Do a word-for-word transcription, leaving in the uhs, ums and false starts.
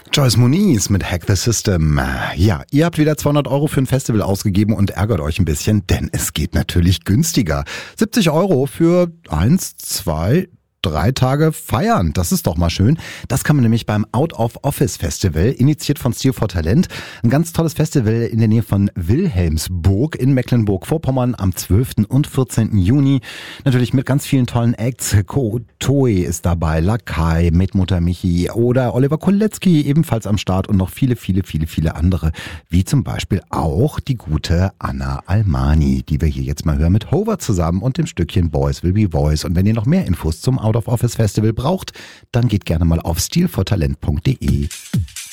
Joyce Muniz mit Hack the System. Ja, ihr habt wieder zweihundert Euro für ein Festival ausgegeben und ärgert euch ein bisschen, denn es geht natürlich günstiger. siebzig Euro für eins, zwei, drei Tage feiern. Das ist doch mal schön. Das kann man nämlich beim Out of Office Festival, initiiert von Steel for Talent. Ein ganz tolles Festival in der Nähe von Wilhelmsburg in Mecklenburg-Vorpommern am zwölften und vierzehnten Juni. Natürlich mit ganz vielen tollen Acts. Toe ist dabei, Lakai, Mitmutter Michi oder Oliver Kolecki ebenfalls am Start und noch viele, viele, viele, viele andere. Wie zum Beispiel auch die gute Anna Almani, die wir hier jetzt mal hören mit Hover zusammen und dem Stückchen Boys Will Be Boys. Und wenn ihr noch mehr Infos zum Out of Office Festival braucht, dann geht gerne mal auf steel for talent punkt de.